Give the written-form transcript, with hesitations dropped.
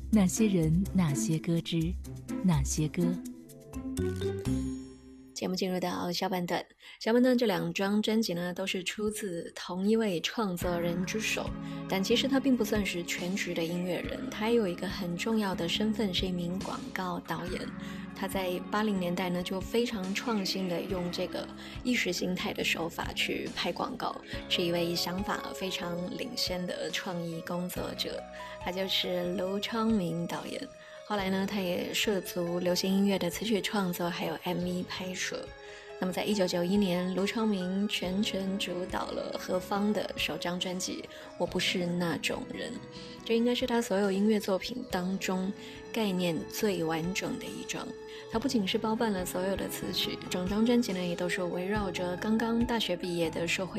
那些人，那些歌之那些歌。 节目进入到下半段，下半段这2张专辑呢，都是出自同一位创作人之手，但其实他并不算是全职的音乐人，他有一个很重要的身份，是一名广告导演。他在80年代呢，就非常创新的用这个意识形态的手法去拍广告，是一位想法非常领先的创意工作者，他就是卢昌明导演。后来呢，他也涉足流行音乐的词曲创作，还有 MV 拍摄。那么在1991年，卢昌明全权主导了何方的首张专辑《我不是那种人》，这应该是他所有音乐作品当中概念最完整的一张。他不仅是包办了所有的词曲，整张专辑呢也都是围绕着刚刚大学毕业的社会